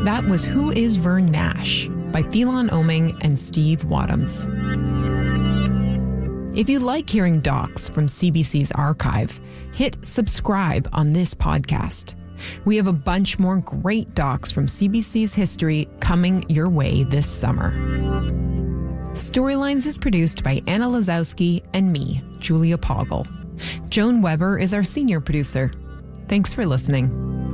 That was Who is Vern Nash by Thelon Oming and Steve Wadhams. If you like hearing docs from CBC's archive, hit subscribe on this podcast. We have a bunch more great docs from CBC's history coming your way this summer. Storylines is produced by Anna Lazowski and me, Julia Poggle. Joan Weber is our senior producer. Thanks for listening.